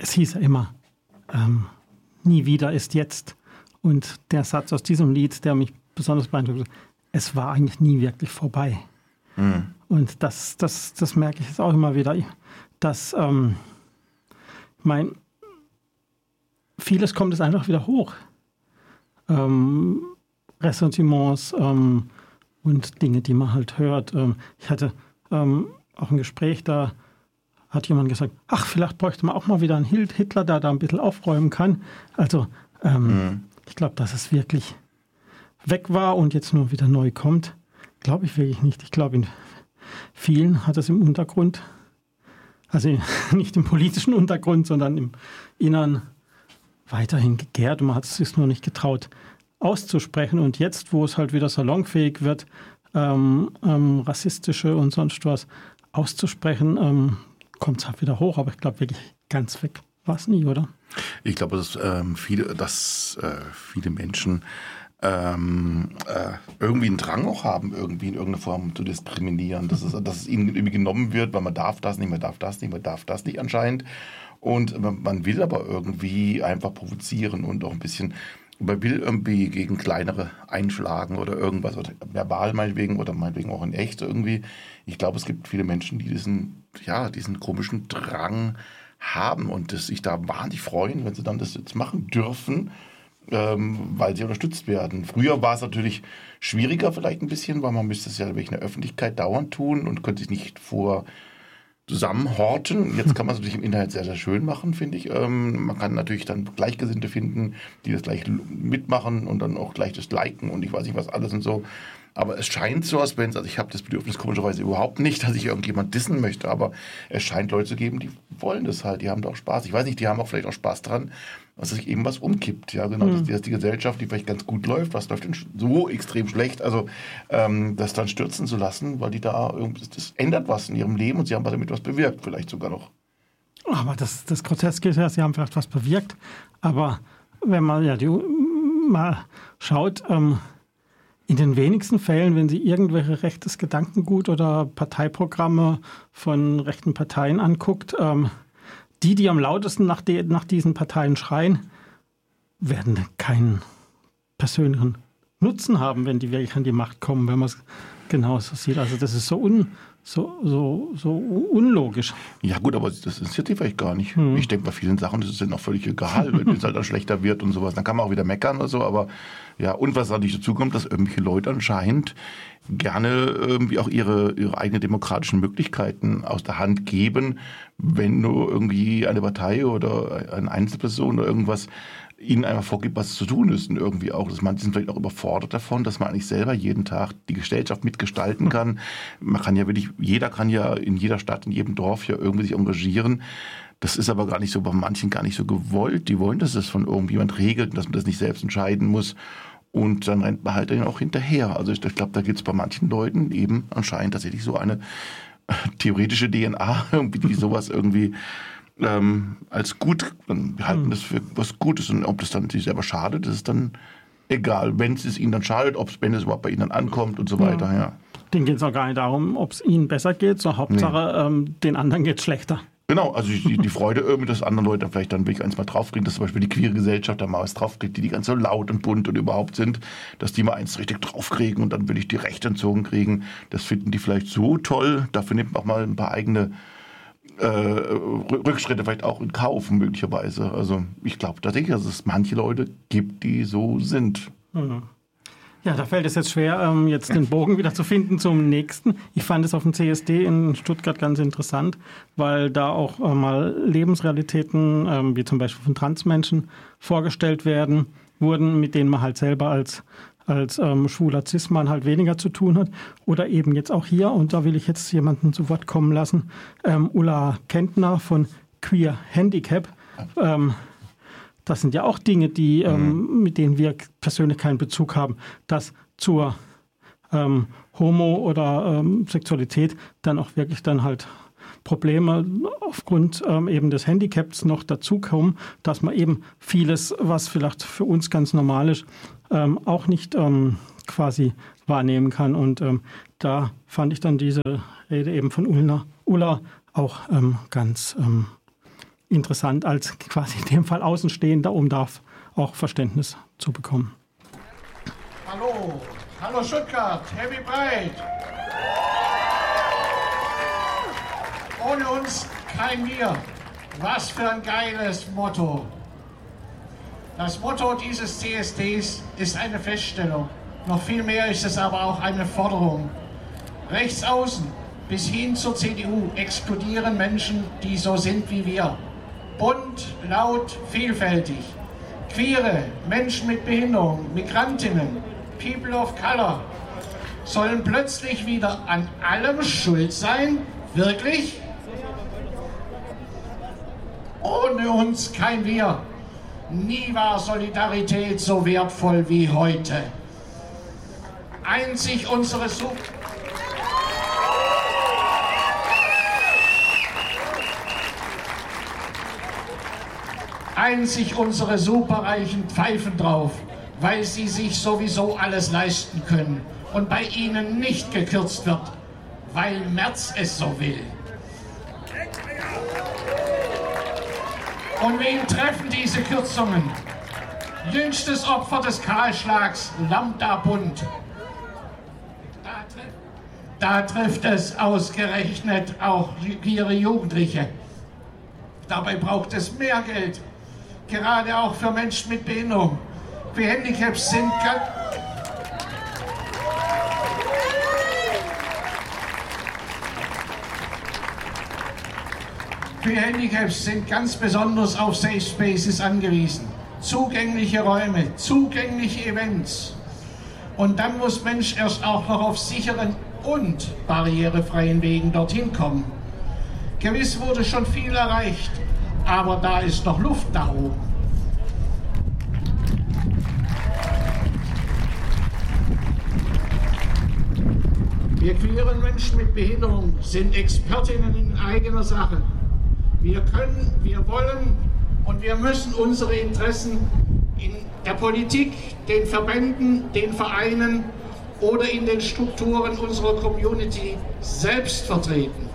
es hieß ja immer, nie wieder ist jetzt. Und der Satz aus diesem Lied, der mich besonders beeindruckt hat, es war eigentlich nie wirklich vorbei. Mhm. Und das merke ich jetzt auch immer wieder, dass vieles kommt jetzt einfach wieder hoch. Ressentiments und Dinge, die man halt hört. Ich hatte auch ein Gespräch, da hat jemand gesagt, vielleicht bräuchte man auch mal wieder einen Hitler, der da ein bisschen aufräumen kann. Also ich glaube, dass es wirklich weg war und jetzt nur wieder neu kommt, glaube ich wirklich nicht. Ich glaube, in vielen hat es im Untergrund, also nicht im politischen Untergrund, sondern im Innern weiterhin gegärt und man hat es sich nur nicht getraut auszusprechen. Und jetzt, wo es halt wieder salonfähig wird, rassistische und sonst was auszusprechen, kommt es halt wieder hoch. Aber ich glaube wirklich ganz weg war es nie, oder? Ich glaube, dass viele Menschen irgendwie einen Drang auch haben, irgendwie in irgendeiner Form zu diskriminieren. Dass es ihnen irgendwie genommen wird, weil man darf das nicht, man darf das nicht, man darf das nicht anscheinend. Und man will aber irgendwie einfach provozieren und auch ein bisschen, man will irgendwie gegen kleinere einschlagen oder irgendwas, oder verbal meinetwegen oder meinetwegen auch in echt irgendwie. Ich glaube, es gibt viele Menschen, die diesen komischen Drang haben und sich da wahnsinnig freuen, wenn sie dann das jetzt machen dürfen, weil sie unterstützt werden. Früher war es natürlich schwieriger vielleicht ein bisschen, weil man müsste es ja wirklich in der Öffentlichkeit dauernd tun und könnte sich nicht zusammenhorten. Jetzt kann man es natürlich im Internet sehr, sehr schön machen, finde ich. Man kann natürlich dann Gleichgesinnte finden, die das gleich mitmachen und dann auch gleich das liken und ich weiß nicht was alles und so. Aber es scheint so, als wenn es, also ich habe das Bedürfnis komischerweise überhaupt nicht, dass ich irgendjemand dissen möchte, aber es scheint Leute zu geben, die wollen das halt, die haben da auch Spaß. Ich weiß nicht, die haben auch vielleicht auch Spaß dran, dass sich eben was umkippt. Ja, genau, dass die Gesellschaft, die vielleicht ganz gut läuft, was läuft denn so extrem schlecht, also das dann stürzen zu lassen, weil die da das ändert was in ihrem Leben und sie haben damit was bewirkt, vielleicht sogar noch. Aber das Groteske ist ja, sie haben vielleicht was bewirkt, aber wenn man mal schaut, in den wenigsten Fällen, wenn Sie irgendwelche rechtes Gedankengut oder Parteiprogramme von rechten Parteien anguckt, die am lautesten nach diesen Parteien schreien, werden keinen persönlichen Nutzen haben, wenn die wirklich an die Macht kommen, wenn man es genauso sieht. Also das ist so unlogisch. Ja gut, aber das interessiert die vielleicht gar nicht. Ich denke, bei vielen Sachen das ist denen auch völlig egal, wenn es halt dann schlechter wird und sowas. Dann kann man auch wieder meckern oder so, aber ja, und was natürlich dazu kommt, dass irgendwelche Leute anscheinend gerne irgendwie auch ihre eigenen demokratischen Möglichkeiten aus der Hand geben, wenn nur irgendwie eine Partei oder eine Einzelperson oder irgendwas ihnen einfach vorgibt, was zu tun ist und irgendwie auch, dass manche sind vielleicht auch überfordert davon, dass man eigentlich selber jeden Tag die Gesellschaft mitgestalten kann. Man kann ja wirklich, jeder kann ja in jeder Stadt, in jedem Dorf ja irgendwie sich engagieren. Das ist aber gar nicht so, bei manchen gar nicht so gewollt. Die wollen, dass es von irgendjemand regelt, dass man das nicht selbst entscheiden muss. Und dann rennt man halt dann auch hinterher. Also ich glaube, da gibt es bei manchen Leuten eben anscheinend tatsächlich so eine theoretische DNA, die sowas irgendwie als gut, dann wir halten das für was Gutes und ob das dann sich selber schadet, das ist dann egal, wenn es ihnen dann schadet, wenn es überhaupt bei ihnen dann ankommt und so weiter. Ja. Denen geht es auch gar nicht darum, ob es ihnen besser geht, so Hauptsache den anderen geht es schlechter. Genau, also die Freude irgendwie, dass andere Leute dann vielleicht dann wirklich eins mal draufkriegen, dass zum Beispiel die queere Gesellschaft da mal was draufkriegt, die ganz so laut und bunt und überhaupt sind, dass die mal eins richtig draufkriegen und dann will ich die Rechte entzogen kriegen. Das finden die vielleicht so toll, dafür nimmt man auch mal ein paar eigene Rückschritte vielleicht auch in Kauf, möglicherweise. Also ich glaube tatsächlich, dass es manche Leute gibt, die so sind. Ja, da fällt es jetzt schwer, jetzt den Bogen wieder zu finden zum nächsten. Ich fand es auf dem CSD in Stuttgart ganz interessant, weil da auch mal Lebensrealitäten, wie zum Beispiel von Transmenschen, vorgestellt wurden, mit denen man halt selber als schwuler Cis-Mann halt weniger zu tun hat. Oder eben jetzt auch hier, und da will ich jetzt jemanden zu Wort kommen lassen, Ulla Kentner von Queer Handicap. Das sind ja auch Dinge, die, mit denen wir persönlich keinen Bezug haben, dass zur Homo- oder Sexualität dann auch wirklich dann halt Probleme aufgrund eben des Handicaps noch dazukommen, dass man eben vieles, was vielleicht für uns ganz normal ist, auch nicht quasi wahrnehmen kann. Und da fand ich dann diese Rede eben von Ulla auch ganz interessant als quasi in dem Fall Außenstehender, um da auch Verständnis zu bekommen. Hallo Stuttgart, Happy Pride! Ohne uns kein Wir. Was für ein geiles Motto. Das Motto dieses CSDs ist eine Feststellung. Noch viel mehr ist es aber auch eine Forderung. Rechts außen bis hin zur CDU explodieren Menschen, die so sind wie wir. Bunt, laut, vielfältig. Queere, Menschen mit Behinderung, Migrantinnen, People of Color sollen plötzlich wieder an allem schuld sein? Wirklich? Ohne uns kein Wir. Nie war Solidarität so wertvoll wie heute. Einzig unsere Superreichen pfeifen drauf, weil sie sich sowieso alles leisten können und bei ihnen nicht gekürzt wird, weil Merz es so will. Und wen treffen diese Kürzungen? Jüngstes Opfer des Kahlschlags, Lambda-Bund. Da trifft es ausgerechnet auch ihre Jugendliche. Dabei braucht es mehr Geld, gerade auch für Menschen mit Behinderung. Für Handicaps sind ganz besonders auf Safe Spaces angewiesen. Zugängliche Räume, zugängliche Events. Und dann muss Mensch erst auch noch auf sicheren und barrierefreien Wegen dorthin kommen. Gewiss wurde schon viel erreicht, aber da ist noch Luft nach oben. Wir queeren Menschen mit Behinderung sind Expertinnen in eigener Sache. Wir können, wir wollen und wir müssen unsere Interessen in der Politik, den Verbänden, den Vereinen oder in den Strukturen unserer Community selbst vertreten.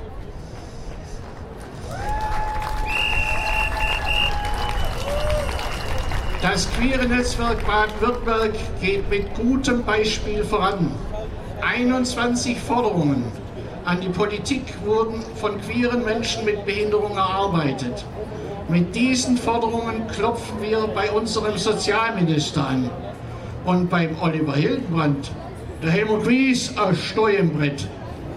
Das queere Netzwerk Baden-Württemberg geht mit gutem Beispiel voran. 21 Forderungen an die Politik wurden von queeren Menschen mit Behinderung erarbeitet. Mit diesen Forderungen klopfen wir bei unserem Sozialminister an. Und beim Oliver Hildenbrand, der Helmut Wies aus Steuenbrett.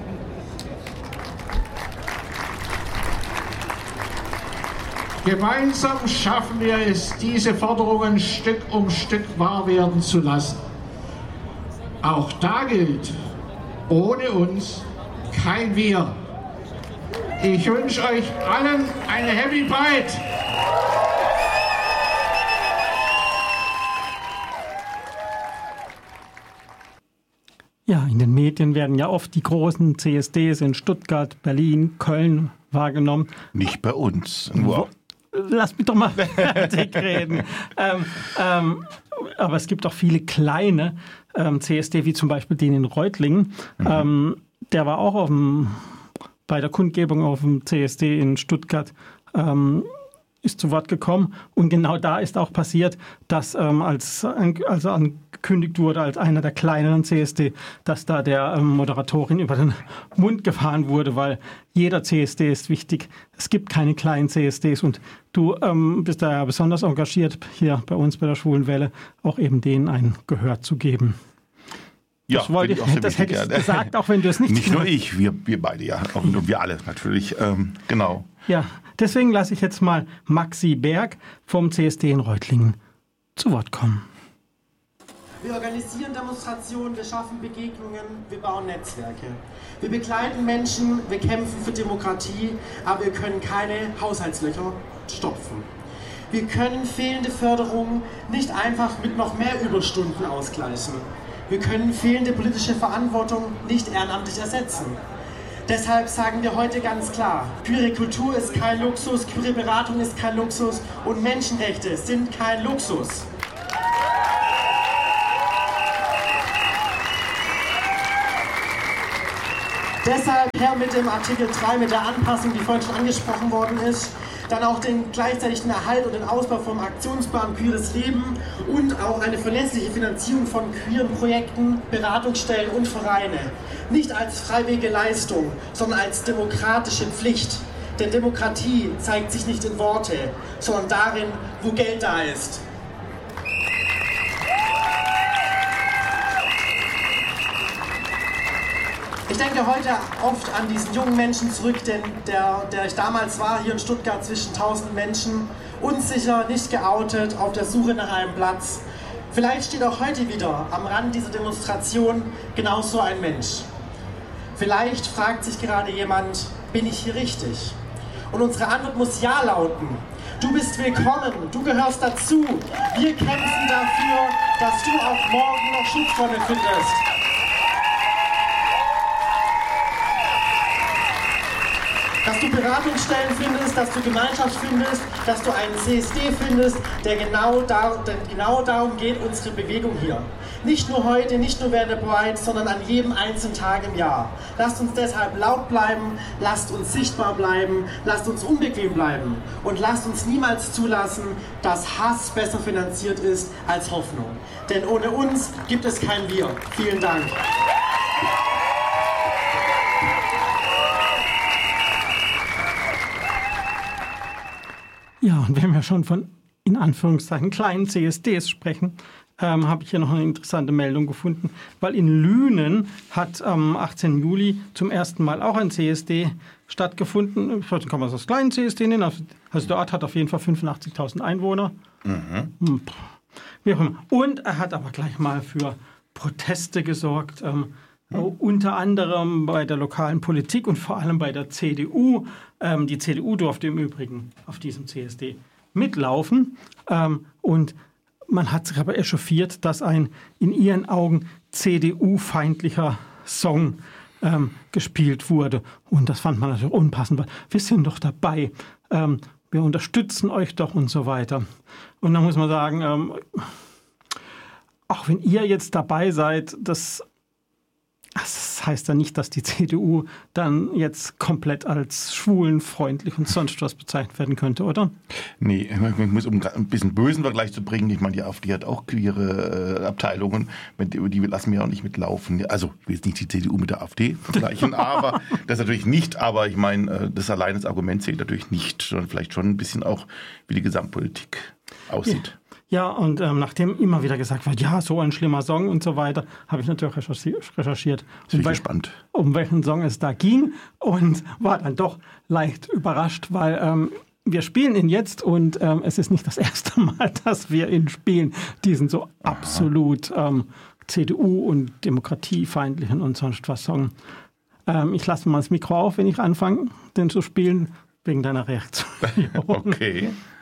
Gemeinsam schaffen wir es, diese Forderungen Stück um Stück wahr werden zu lassen. Auch da gilt, ohne uns kein Wir. Ich wünsche euch allen eine Happy Pride! Ja, in den Medien werden ja oft die großen CSDs in Stuttgart, Berlin, Köln wahrgenommen. Nicht bei uns. Nur. Lass mich doch mal fertig reden. Aber es gibt auch viele kleine CSD, wie zum Beispiel den in Reutlingen. Der war auch bei der Kundgebung auf dem CSD in Stuttgart ist zu Wort gekommen. Und genau da ist auch passiert, dass als angekündigt wurde als einer der kleineren CSD, dass da der Moderatorin über den Mund gefahren wurde, weil jeder CSD ist wichtig. Es gibt keine kleinen CSDs und du bist da ja besonders engagiert, hier bei uns bei der Schwulen Welle, auch eben denen ein Gehör zu geben. Ja, das hätte ich gesagt, auch wenn du es nicht nur ich, wir beide, ja. Und wir alle natürlich, genau. Ja, deswegen lasse ich jetzt mal Maxi Berg vom CSD in Reutlingen zu Wort kommen. Wir organisieren Demonstrationen, wir schaffen Begegnungen, wir bauen Netzwerke. Wir begleiten Menschen, wir kämpfen für Demokratie, aber wir können keine Haushaltslöcher stopfen. Wir können fehlende Förderung nicht einfach mit noch mehr Überstunden ausgleichen. Wir können fehlende politische Verantwortung nicht ehrenamtlich ersetzen. Deshalb sagen wir heute ganz klar, queere Kultur ist kein Luxus, queere Beratung ist kein Luxus und Menschenrechte sind kein Luxus. Deshalb her mit dem Artikel 3, mit der Anpassung, die vorhin schon angesprochen worden ist. dann auch gleichzeitig den Erhalt und den Ausbau vom Aktionsplan Queeres Leben und auch eine verlässliche Finanzierung von queeren Projekten, Beratungsstellen und Vereine. Nicht als freiwillige Leistung, sondern als demokratische Pflicht. Denn Demokratie zeigt sich nicht in Worte, sondern darin, wo Geld da ist. Ich denke heute oft an diesen jungen Menschen zurück, der ich damals war, hier in Stuttgart zwischen 1000 Menschen, unsicher, nicht geoutet, auf der Suche nach einem Platz. Vielleicht steht auch heute wieder am Rand dieser Demonstration genau so ein Mensch. Vielleicht fragt sich gerade jemand, bin ich hier richtig? Und unsere Antwort muss ja lauten. Du bist willkommen, du gehörst dazu. Wir kämpfen dafür, dass du auch morgen noch Schutzräume findest. Dass du Beratungsstellen findest, dass du Gemeinschaft findest, dass du einen CSD findest, der genau darum geht, unsere Bewegung hier. Nicht nur heute, nicht nur während der Pride, sondern an jedem einzelnen Tag im Jahr. Lasst uns deshalb laut bleiben, lasst uns sichtbar bleiben, lasst uns unbequem bleiben und lasst uns niemals zulassen, dass Hass besser finanziert ist als Hoffnung. Denn ohne uns gibt es kein Wir. Vielen Dank. Ja, und wenn wir schon von, in Anführungszeichen, kleinen CSDs sprechen, habe ich hier noch eine interessante Meldung gefunden, weil in Lünen hat am 18. Juli zum ersten Mal auch ein CSD stattgefunden. Ich weiß nicht, kann man das kleinen CSD nennen? Also der Ort hat auf jeden Fall 85.000 Einwohner. Mhm. Wie auch immer. Und er hat aber gleich mal für Proteste gesorgt, unter anderem bei der lokalen Politik und vor allem bei der CDU. Die CDU durfte im Übrigen auf diesem CSD mitlaufen. Und man hat sich aber echauffiert, dass ein in ihren Augen CDU-feindlicher Song gespielt wurde. Und das fand man natürlich unpassend, weil wir sind doch dabei. Wir unterstützen euch doch und so weiter. Und da muss man sagen, auch wenn ihr jetzt dabei seid, das heißt ja nicht, dass die CDU dann jetzt komplett als schwulenfreundlich und sonst was bezeichnet werden könnte, oder? Nee, man muss, um ein bisschen bösen Vergleich zu bringen, ich meine, die AfD hat auch queere Abteilungen, die lassen wir auch nicht mitlaufen. Also, ich will jetzt nicht die CDU mit der AfD vergleichen, aber das natürlich nicht, aber ich meine, das allein das Argument zählt natürlich nicht, sondern vielleicht schon ein bisschen auch, wie die Gesamtpolitik aussieht. Ja, und nachdem immer wieder gesagt wird, ja, so ein schlimmer Song und so weiter, habe ich natürlich recherchiert, um welchen Song es da ging und war dann doch leicht überrascht, weil wir spielen ihn jetzt und es ist nicht das erste Mal, dass wir ihn spielen, diesen so absolut CDU- und demokratiefeindlichen und sonst was Song. Ich lasse mal das Mikro auf, wenn ich anfange, den zu spielen, wegen deiner Reaktion. Okay.